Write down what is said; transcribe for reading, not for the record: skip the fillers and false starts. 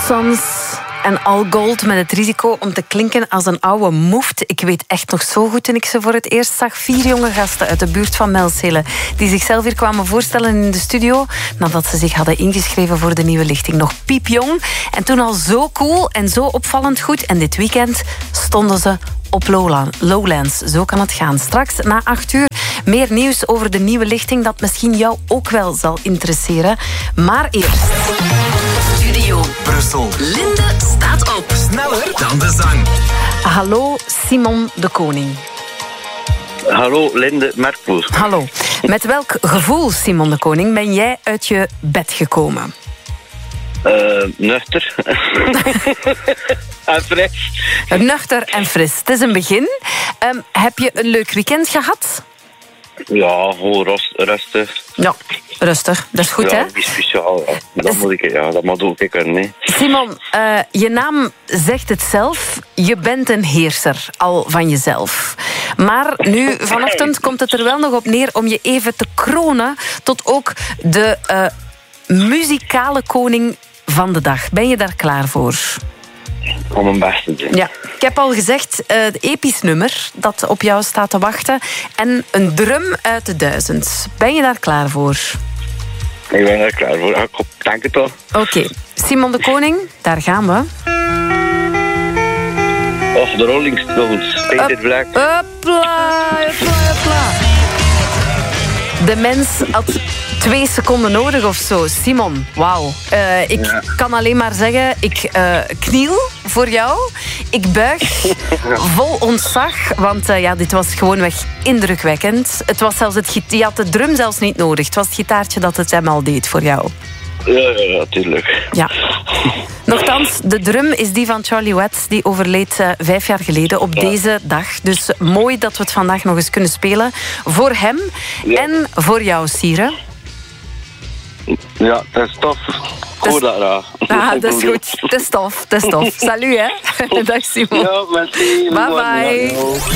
Sons en All Gold met het risico om te klinken als een oude moeft. Ik weet echt nog zo goed toen ik ze voor het eerst zag. 4 jonge gasten uit de buurt van Melzele die zichzelf hier kwamen voorstellen in de studio nadat ze zich hadden ingeschreven voor de nieuwe lichting. Nog piepjong en toen al zo cool en zo opvallend goed. En dit weekend stonden ze op Lowlands. Zo kan het gaan. Straks na 8 uur meer nieuws over de nieuwe lichting dat misschien jou ook wel zal interesseren. Maar eerst... Studio Brussel. Linde staat op. Sneller dan de zang. Hallo Simon de Koning. Hallo, Linde Merkpoel. Hallo. Met welk gevoel, Simon de Koning, ben jij uit je bed gekomen? Nuchter. En fris. Nuchter en fris. Het is een begin. Heb je een leuk weekend gehad? Ja, gewoon rustig. Ja, rustig. Dat is goed, ja, hè? niet speciaal. Ja. Dat moet ook ik nee. Simon, je naam zegt het zelf. Je bent een heerser, al van jezelf. Maar nu, vanochtend, komt het er wel nog op neer om je even te kronen tot ook de muzikale koning van de dag. Ben je daar klaar voor? Om mijn best te doen. Ja, ik heb al gezegd, het episch nummer dat op jou staat te wachten. En een drum uit de 1000. Ben je daar klaar voor? Ik ben er klaar voor. Ik denk het al. Oké. Simon de Koning, daar gaan we. Och, de Rolling Stones. Painted Black. Hopla. De mens had 2 seconden nodig of zo. Simon, wauw. Ik kan alleen maar zeggen, ik kniel voor jou. Ik buig vol ontzag, want dit was gewoonweg indrukwekkend. Het was zelfs je had de drum zelfs niet nodig. Het was het gitaartje dat het hem al deed voor jou. Ja, tuurlijk. Ja. Nochtans, de drum is die van Charlie Watts. Die overleed 5 jaar geleden op deze dag. Dus mooi dat we het vandaag nog eens kunnen spelen. Voor hem en voor jou, Sire. Ja, dat is tof. Ik hoor dat graag. Ah, dat is goed. Het is tof. Salut, hè. Dag, Simon. Ja, merci. Bye, bye.